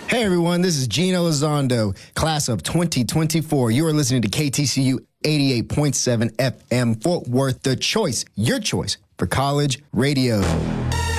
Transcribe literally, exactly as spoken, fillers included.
Hey everyone, this is Gino Elizondo, class of twenty twenty-four. You are listening to K T C U eighty-eight point seven F M Fort Worth, the choice, your choice for college radio.